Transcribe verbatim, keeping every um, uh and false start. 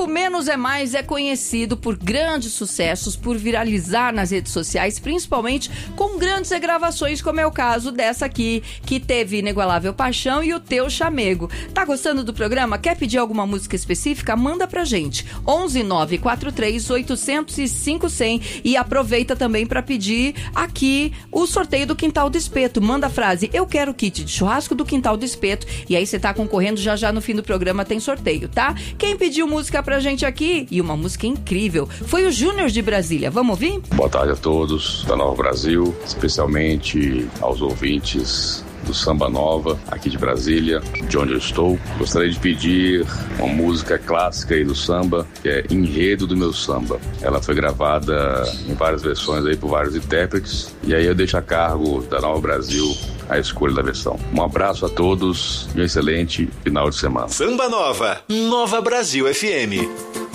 Menos é Mais é conhecido por grandes sucessos, por viralizar nas redes sociais, principalmente com grandes regravações, como é o caso dessa aqui, que teve Inigualável Paixão e O Teu Chamego. Tá gostando do programa? Quer pedir alguma música específica? Manda pra gente. onze nove quatro três oito zero zero cinco zero zero e aproveita também pra pedir aqui o sorteio do Quintal do Espeto. Manda a frase: eu quero kit de churrasco do Quintal do Espeto, e aí você tá concorrendo, já já no fim do programa tem sorteio, tá? Quem pediu música pra gente aqui, e uma música incrível, foi o Júnior de Brasília. Vamos ouvir? Boa tarde a todos da Nova Brasil, especialmente aos ouvintes do Samba Nova, aqui de Brasília, de onde eu estou. Gostaria de pedir uma música clássica aí do samba, que é Enredo do Meu Samba. Ela foi gravada em várias versões aí por vários intérpretes, e aí eu deixo a cargo da Nova Brasil a escolha da versão. Um abraço a todos e um excelente final de semana. Samba Nova, Nova Brasil F M.